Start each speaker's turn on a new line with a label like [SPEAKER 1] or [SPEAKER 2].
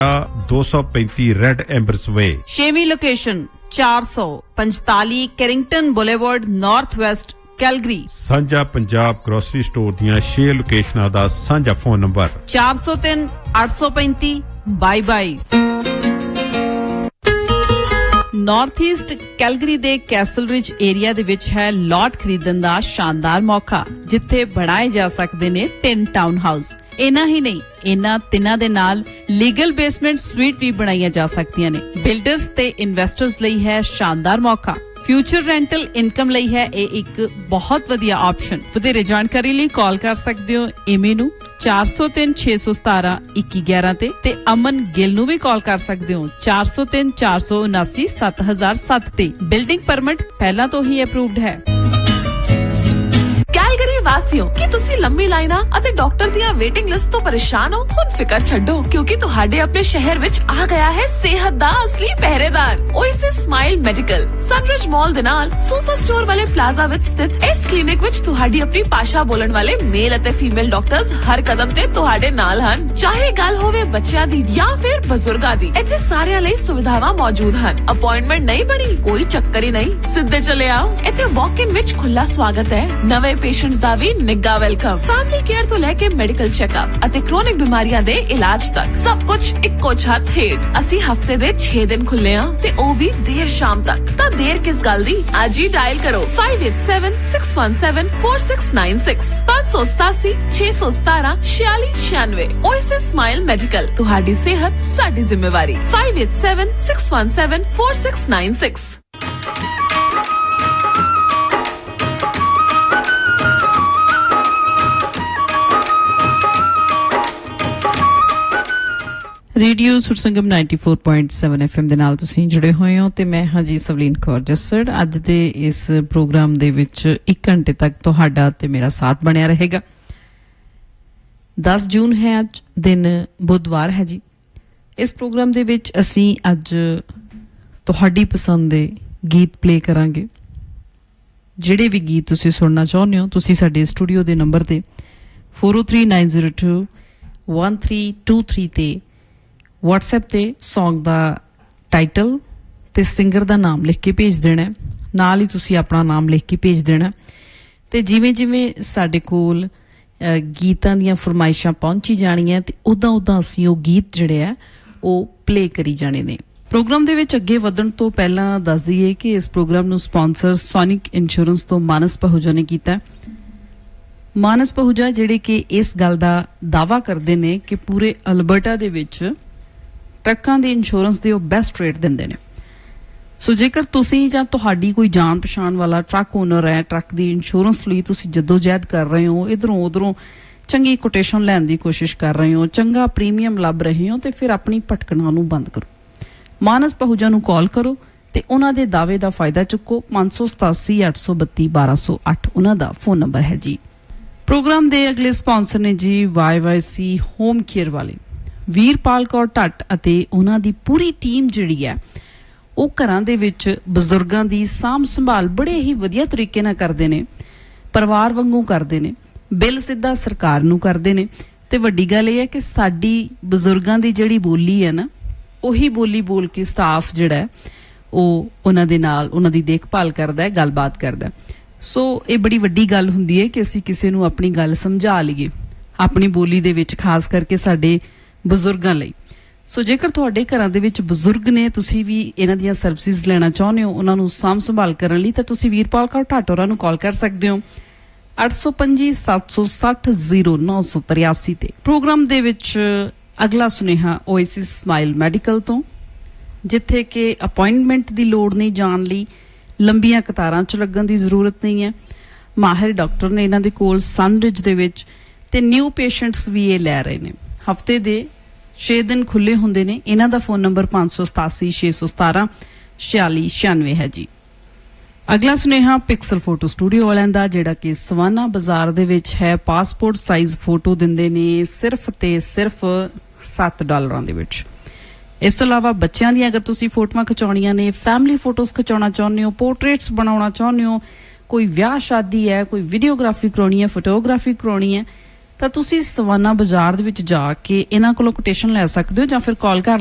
[SPEAKER 1] 235 red एम्बर्स वे।
[SPEAKER 2] 6वीं location 445 Carrington boulevard north west Calgary.
[SPEAKER 1] सांझा Punjab grocery store दियां 6 लोकेशनां दा सांझा phone number
[SPEAKER 2] 403 835 22। North East Calgary ਦੇ ਕੈਸਲ ਰਿਜ ਏਰੀਆ ਦੇ ਵਿੱਚ ਹੈ ਲਾਟ ਖਰੀਦਣ ਦਾ ਸ਼ਾਨਦਾਰ ਮੌਕਾ, ਜਿੱਥੇ ਬਣਾਏ ਜਾ ਸਕਦੇ ਨੇ 3 ਟਾਊਨ ਹਾਊਸ। ਇਨਾ ਹੀ ਨਹੀਂ, ਇਹਨਾਂ ਤਿੰਨਾਂ ਦੇ ਨਾਲ ਲੀਗਲ ਬੇਸਮੈਂਟ ਸਵੀਟ ਵੀ ਬਣਾਈਆਂ ਜਾ ਸਕਦੀਆਂ ਨੇ। ਬਿਲਡਰਸ ਤੇ ਇਨਵੈਸਟਰਸ ਲਈ ਹੈ ਸ਼ਾਨਦਾਰ ਮੌਕਾ। ਫਿਊਚਰ ਰੈਂਟਲ ਇਨਕਮ ਲਈ ਹੈ ਇਹ ਇੱਕ ਬਹੁਤ ਵਧੀਆ ਆਪਸ਼ਨ। ਵਧੇਰੇ ਜਾਣਕਾਰੀ ਲਈ ਕਾਲ ਕਰ ਸਕਦੇ ਹੋ ਏਮੀ ਨੂੰ 403 617 2111 ਤੇ ਅਮਨ ਗਿੱਲ ਨੂੰ ਵੀ ਕਾਲ ਕਰ ਸਕਦੇ ਹੋ 403 479 7007 ਤੇ। ਬਿਲਡਿੰਗ ਪਰਮਿਟ ਪਹਿਲਾਂ ਤੋਂ ਹੀ ਅਪਰੂਵਡ ਹੈ।
[SPEAKER 3] ਕੈਲਗਰੀ ਵਾਸੀਓ, ਕੀ ਤੁਸੀਂ ਲੰਮੀ ਲਾਈਨਾਂ ਅਤੇ ਡਾਕਟਰ ਦੀਆਂ ਵੇਟਿੰਗ ਲਿਸਟ ਤੋਂ ਪਰੇਸ਼ਾਨ ਹੋ? ਹੁਣ ਫਿਕਰ ਛੱਡੋ, ਕਿਉਂਕਿ ਤੁਹਾਡੇ ਆਪਣੇ ਸ਼ਹਿਰ ਵਿੱਚ ਆ ਗਿਆ ਹੈ ਸਿਹਤ ਦਾ ਅਸਲੀ ਪਹਿਰੇਦਾਰ ਓਏਸਿਸ ਸਮਾਈਲ ਮੈਡੀਕਲ। ਸਨਰਿਜ ਮਾਲ ਦੇ ਨਾਲ ਸੁਪਰ ਸਟੋਰ ਵਾਲੇ ਪਲਾਜ਼ਾ ਵਿੱਚ ਸਥਿਤ ਇਸ ਕਲੀਨਿਕ ਵਿੱਚ ਤੁਹਾਡੀ ਆਪਣੀ ਭਾਸ਼ਾ ਬੋਲਣ ਵਾਲੇ ਮੇਲ ਅਤੇ ਫੀਮੇਲ ਡਾਕਟਰਸ ਹਰ ਕਦਮ ਤੇ ਤੁਹਾਡੇ ਨਾਲ ਹਨ। ਚਾਹੇ ਗੱਲ ਹੋਵੇ ਬੱਚਿਆਂ ਦੀ ਜਾਂ ਫਿਰ ਬਜ਼ੁਰਗਾਂ ਦੀ, ਇੱਥੇ ਸਾਰਿਆਂ ਲਈ ਸੁਵਿਧਾਵਾਂ ਮੌਜੂਦ ਹਨ। ਅਪਾਇੰਟਮੈਂਟ ਨਹੀਂ ਬਣੀ, ਕੋਈ ਚੱਕਰ ਹੀ ਨਹੀਂ, ਸਿੱਧੇ ਚਲੇ ਆਓ। ਇੱਥੇ ਵਾਕ ਇਨ ਵਿੱਚ ਖੁੱਲਾ ਸਵਾਗਤ ਹੈ। ਨਵੇਂ ਪੇਸ਼ੈਂਟਸ ਦਾ ਵੀ ਨਿੱਘਾ ਵੈਲਕਮ। ਫੈਮਿਲੀ ਕੇਅਰ ਤੋਂ ਲੈ ਕੇ ਮੈਡੀਕਲ ਚੈੱਕਅਪ ਅਤੇ ਕ੍ਰੋਨਿਕ ਬਿਮਾਰੀਆਂ ਦੇ ਇਲਾਜ ਤੱਕ ਸਭ ਕੁਝ ਇੱਕੋ ਛੱਤ ਹੇਠ। ਅਸੀਂ ਹਫਤੇ ਦੇ 6 ਦਿਨ ਖੁੱਲੇ ਹਾਂ ਤੇ ਉਹ ਵੀ ਦੇਰ ਸ਼ਾਮ ਤੱਕ। ਤਾਂ ਦੇਰ ਕਿਸ ਗੱਲ ਦੀ, ਅੱਜ ਹੀ ਡਾਇਲ ਕਰੋ 587 617 4696 587 617 4696। ਓਏਸਿਸ ਸਮਾਈਲ ਮੈਡੀਕਲ, ਤੁਹਾਡੀ ਸਿਹਤ ਸਾਡੀ ਜ਼ਿੰਮੇਵਾਰੀ। 587 617 4696।
[SPEAKER 2] ਰੇਡੀਓ ਸੁਰਸੰਗਮ 94.7 FM ਦੇ ਨਾਲ ਤੁਸੀਂ ਜੁੜੇ ਹੋਏ ਹੋ ਤੇ ਮੈਂ ਹਾਂ ਜੀ ਸਵਲੀਨ ਕੌਰ ਜੱਸੜ। ਅੱਜ ਦੇ ਇਸ ਪ੍ਰੋਗਰਾਮ ਦੇ ਵਿੱਚ 1 ਘੰਟੇ ਤੱਕ ਤੁਹਾਡਾ ਤੇ ਮੇਰਾ ਸਾਥ ਬਣਿਆ ਰਹੇਗਾ। 10 ਜੂਨ ਹੈ ਅੱਜ, ਦਿਨ ਬੁੱਧਵਾਰ ਹੈ ਜੀ। ਇਸ ਪ੍ਰੋਗਰਾਮ ਦੇ ਵਿੱਚ ਅਸੀਂ ਅੱਜ ਤੁਹਾਡੀ ਪਸੰਦ ਦੇ ਗੀਤ ਪਲੇ ਕਰਾਂਗੇ। ਜਿਹੜੇ ਵੀ ਗੀਤ ਤੁਸੀਂ ਸੁਣਨਾ ਚਾਹੁੰਦੇ ਹੋ, ਤੁਸੀਂ ਸਾਡੇ ਸਟੂਡੀਓ ਦੇ ਨੰਬਰ ਤੇ 403902 1323 ਤੇ WhatsApp ਤੇ ਸੌਂਗ ਦਾ ਟਾਈਟਲ ਤੇ ਸਿੰਗਰ ਦਾ ਨਾਮ ਲਿਖ ਕੇ ਭੇਜ ਦੇਣਾ। ਨਾਲ ਹੀ ਤੁਸੀਂ ਆਪਣਾ ਨਾਮ ਲਿਖ ਕੇ ਭੇਜ ਦੇਣਾ ਤੇ ਜਿਵੇਂ ਜਿਵੇਂ ਸਾਡੇ ਕੋਲ ਗੀਤਾਂ ਦੀਆਂ ਫਰਮਾਇਸ਼ਾਂ ਪਹੁੰਚੀ ਜਾਣੀਆਂ ਤੇ ਉਦਾਂ ਅਸੀਂ ਉਹ ਗੀਤ ਜਿਹੜੇ ਆ ਉਹ ਪਲੇ ਕਰੀ ਜਾਣੇ ਨੇ। ਪ੍ਰੋਗਰਾਮ ਦੇ ਵਿੱਚ ਅੱਗੇ ਵਧਣ ਤੋਂ ਪਹਿਲਾਂ ਦੱਸ ਦਈਏ ਕਿ ਇਸ ਪ੍ਰੋਗਰਾਮ ਨੂੰ ਸਪਾਂਸਰ ਸੋਨਿਕ ਇੰਸ਼ੋਰੈਂਸ ਤੋਂ ਮਾਨਸ ਪਹੂਜਾ ਨੇ ਕੀਤਾ। ਮਾਨਸ ਪਹੂਜਾ ਜਿਹੜੇ ਕਿ ਇਸ ਗੱਲ ਦਾ ਦਾਅਵਾ ਕਰਦੇ ਨੇ ਕਿ ਪੂਰੇ ਅਲਬਰਟਾ ਦੇ ਵਿੱਚ ਟਰੱਕਾਂ ਦੇ ਇੰਸ਼ੋਰੈਂਸ ਦੇ ਉਹ ਬੈਸਟ ਰੇਟ ਦਿੰਦੇ ਨੇ। ਸੋ ਜੇਕਰ ਤੁਸੀਂ ਜਾਂ ਤੁਹਾਡੀ ਕੋਈ ਜਾਣ ਪਛਾਣ ਵਾਲਾ ਟਰੱਕ ਓਨਰ ਹੈ, ਟਰੱਕ ਦੀ ਇੰਸ਼ੋਰੈਂਸ ਲਈ ਤੁਸੀਂ ਜਦੋਜਹਿਦ ਕਰ ਰਹੇ ਹੋ, ਇੱਧਰੋਂ ਉੱਧਰੋਂ ਚੰਗੀ ਕੋਟੇਸ਼ਨ ਲੈਣ ਦੀ ਕੋਸ਼ਿਸ਼ ਕਰ ਰਹੇ ਹੋ, ਚੰਗਾ ਪ੍ਰੀਮੀਅਮ ਲੱਭ ਰਹੇ ਹੋ, ਤੇ ਫਿਰ ਆਪਣੀ ਭਟਕਣਾ ਨੂੰ ਬੰਦ ਕਰੋ। ਮਾਨਸ ਪਹੂਜਾ ਨੂੰ ਕਾਲ ਕਰੋ ਤੇ ਉਹਨਾਂ ਦੇ ਦਾਅਵੇ ਦਾ ਫਾਇਦਾ ਚੁੱਕੋ। 587 832 1208 ਉਹਨਾਂ ਦਾ ਫੋਨ ਨੰਬਰ ਹੈ ਜੀ। ਪ੍ਰੋਗਰਾਮ ਦੇ ਅਗਲੇ ਸਪਾਂਸਰ ਨੇ ਜੀ YYC ਹੋਮ ਕੇਅਰ ਵਾਲੇ ਵੀਰਪਾਲ ਕੌਰ ਢੱਟ ਅਤੇ ਉਹਨਾਂ ਦੀ ਪੂਰੀ ਟੀਮ ਜਿਹੜੀ ਹੈ ਉਹ ਘਰਾਂ ਦੇ ਵਿੱਚ ਬਜ਼ੁਰਗਾਂ ਦੀ ਸਾਂਭ ਸੰਭਾਲ ਬੜੇ ਹੀ ਵਧੀਆ ਤਰੀਕੇ ਨਾਲ ਕਰਦੇ ਨੇ, ਪਰਿਵਾਰ ਵਾਂਗੂ ਕਰਦੇ ਨੇ, ਬਿੱਲ ਸਿੱਧਾ ਸਰਕਾਰ ਨੂੰ ਕਰਦੇ ਨੇ। ਤੇ ਵੱਡੀ ਗੱਲ ਇਹ ਹੈ ਕਿ ਸਾਡੀ ਬਜ਼ੁਰਗਾਂ ਦੀ ਜਿਹੜੀ ਬੋਲੀ ਹੈ ਨਾ, ਉਹੀ ਬੋਲੀ ਬੋਲ ਕੇ ਸਟਾਫ ਜਿਹੜਾ ਉਹ ਉਹਨਾਂ ਦੇ ਨਾਲ ਉਹਨਾਂ ਦੀ ਦੇਖਭਾਲ ਕਰਦਾ ਹੈ, ਗੱਲਬਾਤ ਕਰਦਾ। ਸੋ ਇਹ ਬੜੀ ਵੱਡੀ ਗੱਲ ਹੁੰਦੀ ਹੈ ਕਿ ਅਸੀਂ ਕਿਸੇ ਨੂੰ ਆਪਣੀ ਗੱਲ ਸਮਝਾ ਲਈਏ ਆਪਣੀ ਬੋਲੀ ਦੇ ਵਿੱਚ, ਖਾਸ ਕਰਕੇ ਸਾਡੇ ਬਜ਼ੁਰਗਾਂ ਲਈ। ਸੋ ਜੇਕਰ ਤੁਹਾਡੇ ਘਰਾਂ ਦੇ ਵਿੱਚ ਬਜ਼ੁਰਗ ਨੇ, ਤੁਸੀਂ ਵੀ ਇਹਨਾਂ ਦੀਆਂ ਸਰਵਿਸਿਜ਼ ਲੈਣਾ ਚਾਹੁੰਦੇ ਹੋ, ਉਹਨਾਂ ਨੂੰ ਸਾਂਭ ਸੰਭਾਲ ਕਰਨ ਲਈ, ਤਾਂ ਤੁਸੀਂ ਵੀਰਪਾਲ ਕੌਰ ਢੱਟ ਹੋਰਾਂ ਨੂੰ ਕਾਲ ਕਰ ਸਕਦੇ ਹੋ 825 760 0983 ਤੇ। ਪ੍ਰੋਗਰਾਮ ਦੇ ਵਿੱਚ ਅਗਲਾ ਸੁਨੇਹਾ ਓਏਸਿਸ ਸਮਾਈਲ ਮੈਡੀਕਲ ਤੋਂ, ਜਿੱਥੇ ਕਿ ਅਪਾਇੰਟਮੈਂਟ ਦੀ ਲੋੜ ਨਹੀਂ ਜਾਣ ਲਈ, ਲੰਬੀਆਂ ਕਤਾਰਾਂ 'ਚ ਲੱਗਣ ਦੀ ਜ਼ਰੂਰਤ ਨਹੀਂ ਹੈ। ਮਾਹਿਰ ਡਾਕਟਰ ਨੇ ਇਹਨਾਂ ਦੇ ਕੋਲ ਸਨਰਿਜ ਦੇ ਵਿੱਚ, ਤੇ ਨਿਊ ਪੇਸ਼ੈਂਟਸ ਵੀ ਇਹ ਲੈ ਰਹੇ ਨੇ। ਹਫਤੇ ਦੇ 6 ਦਿਨ ਖੁੱਲੇ ਹੁੰਦੇ ਨੇ। ਇਹਨਾਂ ਦਾ ਫੋਨ ਨੰਬਰ 587 617 4696 ਹੈ ਜੀ। ਅਗਲਾ ਸੁਨੇਹਾ ਪਿਕਸਲ ਫੋਟੋ ਸਟੂਡੀਓ ਵਾਲਿਆਂ ਦਾ, ਜਿਹੜਾ ਕਿ ਸਵਾਨਾ ਬਾਜ਼ਾਰ ਦੇ ਵਿੱਚ ਹੈ। ਪਾਸਪੋਰਟ ਸਾਈਜ਼ ਫੋਟੋ ਦਿੰਦੇ ਨੇ ਸਿਰਫ ਤੇ ਸਿਰਫ $7 ਦੇ ਵਿੱਚ। ਇਸ ਤੋਂ ਇਲਾਵਾ ਬੱਚਿਆਂ ਦੀਆਂ ਅਗਰ ਤੁਸੀਂ ਫੋਟੋਆਂ ਖਿਚਾਉਣੀਆਂ ਨੇ, ਫੈਮਿਲੀ ਫੋਟੋਜ਼ ਖਿਚਾਉਣਾ ਚਾਹੁੰਦੇ ਹੋ, ਪੋਰਟਰੇਟਸ ਬਣਾਉਣਾ ਚਾਹੁੰਦੇ ਹੋ, ਕੋਈ ਵਿਆਹ ਸ਼ਾਦੀ ਹੈ, ਕੋਈ ਵੀਡੀਓਗ੍ਰਾਫੀ ਕਰਾਉਣੀ ਹੈ, ਫੋਟੋਗ੍ਰਾਫੀ ਕਰਾਉਣੀ ਹੈ, ਤਾਂ ਤੁਸੀਂ ਸਵਾਨਾ ਬਾਜ਼ਾਰ ਦੇ ਵਿੱਚ ਜਾ ਕੇ ਇਹਨਾਂ ਕੋਲੋਂ ਕੋਟੇਸ਼ਨ ਲੈ ਸਕਦੇ ਹੋ ਜਾਂ ਫਿਰ ਕਾਲ ਕਰ